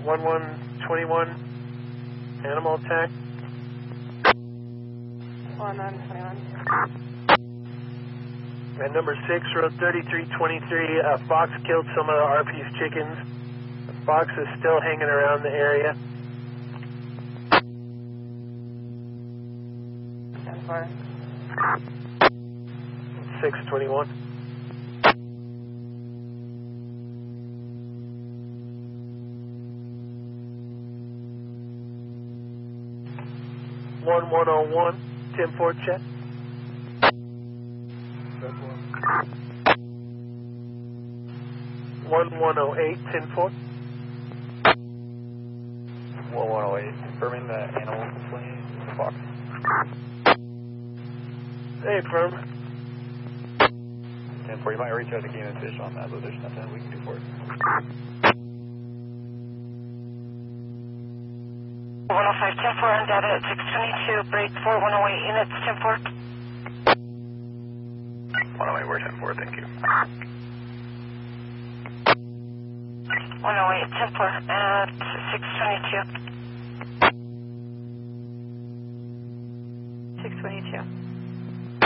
1121, animal attack. 1121. And number 6, road 3323, a fox killed some of the RP's chickens. The fox is still hanging around the area. 10-4. 621. One 101, 10-4 check. 1108, 10-4. 1108, confirming the animal complaint, the fox. Hey, firm. 10-4, you might reach out to Game and Fish on that, but there's nothing we can do for it. 105, 10-4 on data at 622, break 4108 units, 10-4. 108, we're 10-4, thank you. 108, 10-4 at 622. 622.